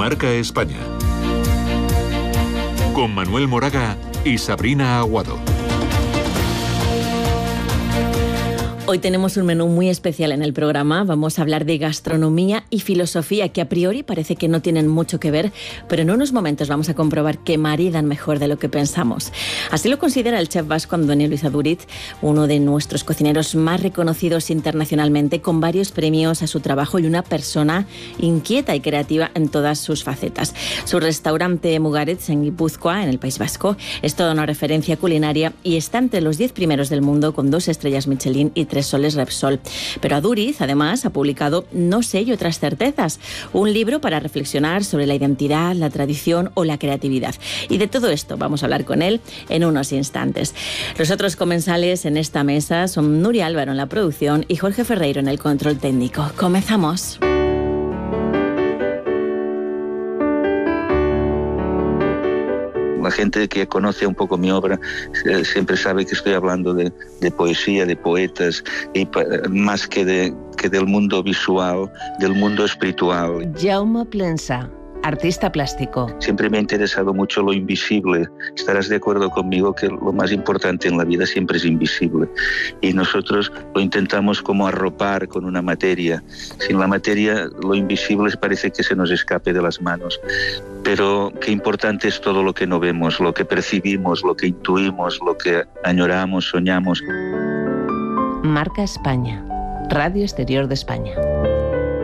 Marca España. Con Manuel Moraga y Sabrina Aguado. Hoy tenemos un menú muy especial en el programa. Vamos a hablar de gastronomía y filosofía, que a priori parece que no tienen mucho que ver, pero en unos momentos vamos a comprobar que maridan mejor de lo que pensamos. Así lo considera el chef vasco Andoni Luis Aduriz, uno de nuestros cocineros más reconocidos internacionalmente, con varios premios a su trabajo y una persona inquieta y creativa en todas sus facetas. Su restaurante Mugaretz en Guipúzcoa, en el País Vasco, es toda una referencia culinaria y está entre los 10 primeros del mundo, con 2 estrellas Michelin y 3 soles Repsol. Pero Aduriz, además, ha publicado No sé y otras certezas, un libro para reflexionar sobre la identidad, la tradición o la creatividad. Y de todo esto vamos a hablar con él en unos instantes. Los otros comensales en esta mesa son Nuria Álvaro en la producción y Jorge Ferreiro en el control técnico. Comenzamos. La gente que conoce un poco mi obra siempre sabe que estoy hablando de poesía, de poetas, y más que del mundo visual, del mundo espiritual. Jaume Plensa, artista plástico. Siempre me ha interesado mucho lo invisible. Estarás de acuerdo conmigo que lo más importante en la vida siempre es invisible. Y nosotros lo intentamos como arropar con una materia. Sin la materia, lo invisible parece que se nos escape de las manos. Pero qué importante es todo lo que no vemos, lo que percibimos, lo que intuimos, lo que añoramos, soñamos. Marca España, Radio Exterior de España.